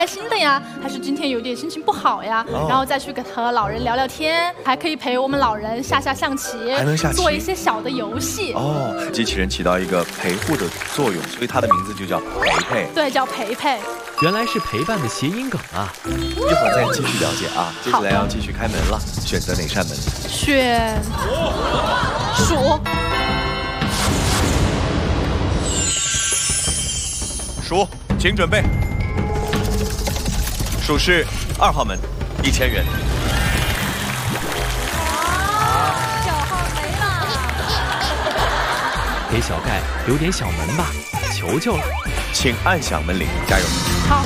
开心的呀，还是今天有点心情不好呀？然后再去和老人聊聊天，还可以陪我们老人下象棋， 还能下棋， 做一些小的游戏。 机器人起到一个陪护的作用，所以它的名字就叫陪陪。 对，叫陪陪。 原来是陪伴的谐音梗啊！ 一会儿再继续了解啊。接下来要继续开门了，选择哪扇门？ 选鼠。 鼠，请准备。鼠是2号门，1000元。 小号没了。 给小盖留点小门吧，求求了。 请按响门铃，加油。 好。